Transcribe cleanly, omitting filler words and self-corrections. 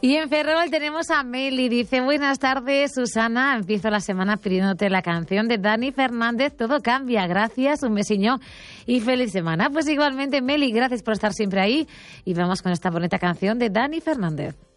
Y en Ferrol tenemos a Meli. Dice, buenas tardes, Susana. Empiezo la semana pidiéndote la canción de Dani Fernández, Todo cambia. Gracias, un besiño y feliz semana. Pues igualmente, Meli, gracias por estar siempre ahí. Y vamos con esta bonita canción de Dani Fernández.